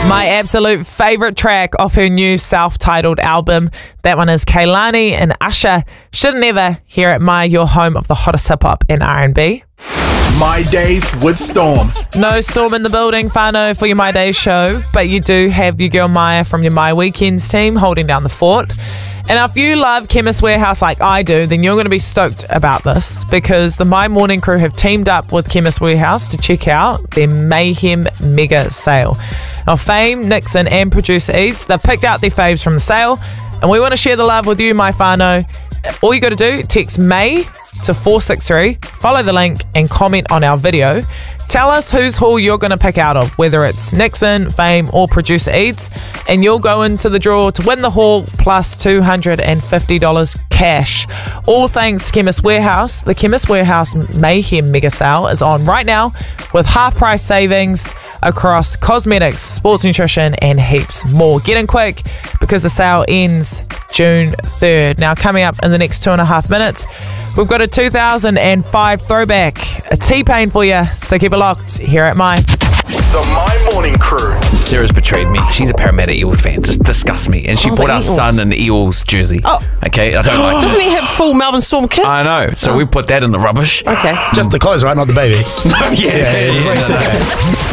My absolute favourite track off her new self-titled album. That one is Kehlani and Usher. Should never hear it, your home of the hottest hip-hop and R&B. My Days with Storm. No Storm in the building, whānau, for your My Days show, but you do have your girl Maya from your My Weekends team holding down the fort. And if you love Chemist Warehouse like I do, then you're going to be stoked about this, because the My Morning crew have teamed up with Chemist Warehouse to check out their Mayhem Mega Sale. Now, Fame, Nixon and producer Eads, they've picked out their faves from the sale, and we want to share the love with you, my whānau. All you got to do, text May to 463, follow the link and comment on our video. Tell us whose haul you're going to pick out of, whether it's Nixon, Fame or producer Eads, and you'll go into the draw to win the haul plus $250 cash. All thanks to Chemist Warehouse. The Chemist Warehouse Mayhem Mega Sale is on right now with half price savings across cosmetics, sports nutrition and heaps more. Get in quick because the sale ends June 3rd. Now, coming up in the next 2.5 minutes, we've got a 2005 throwback, a T-Pain for you, so keep it locked here at My. The My Morning crew. Sarah's betrayed me. She's a Parramatta Eels fan. Just disgusts me. And she bought our son an Eels jersey. Oh. Okay, I don't like Doesn't he have full Melbourne Storm kit? I know. So we put that in the rubbish. Okay. Just the clothes, right? Not the baby. yeah.